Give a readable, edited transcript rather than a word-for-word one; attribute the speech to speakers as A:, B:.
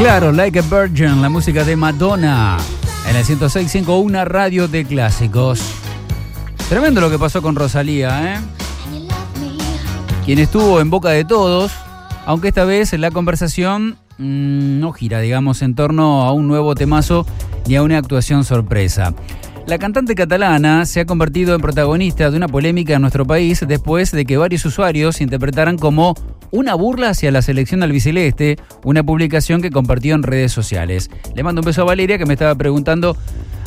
A: Claro, Like a Virgin, la música de Madonna, en el 106.5, una radio de clásicos. Tremendo lo que pasó con Rosalía, ¿eh? Quien estuvo en boca de todos, aunque esta vez la conversación no gira, digamos, en torno a un nuevo temazo ni a una actuación sorpresa. La cantante catalana se ha convertido en protagonista de una polémica en nuestro país después de que varios usuarios interpretaran como una burla hacia la selección albiceleste, una publicación que compartió en redes sociales. Le mando un beso a Valeria, que me estaba preguntando